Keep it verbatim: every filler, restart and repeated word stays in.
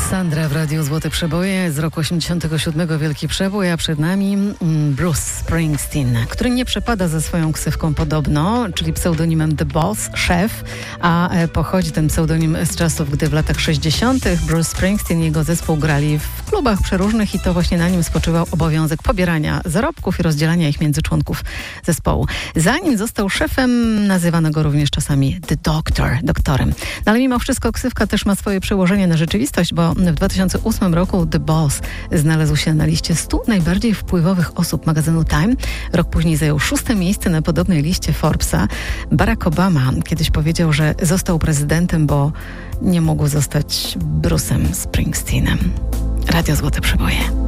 Sandra w Radiu Złote Przeboje z roku osiemdziesiątego siódmego Wielki Przebój, a przed nami Bruce Springsteen, który nie przepada za swoją ksywką podobno, czyli pseudonimem The Boss, szef, a pochodzi ten pseudonim z czasów, gdy w latach sześćdziesiątych Bruce Springsteen i jego zespół grali w klubach przeróżnych i to właśnie na nim spoczywał obowiązek pobierania zarobków i rozdzielania ich między członków zespołu. Zanim został szefem, nazywano go również czasami The Doctor, doktorem. No ale mimo wszystko ksywka też ma swoje przełożenie na rzeczywistość, bo w dwa tysiące ósmym roku The Boss znalazł się na liście stu najbardziej wpływowych osób magazynu Time. Rok później zajął szóste miejsce na podobnej liście Forbesa. Barack Obama kiedyś powiedział, że został prezydentem, bo nie mógł zostać Bruce'em Springsteenem. Radio Złote Przeboje.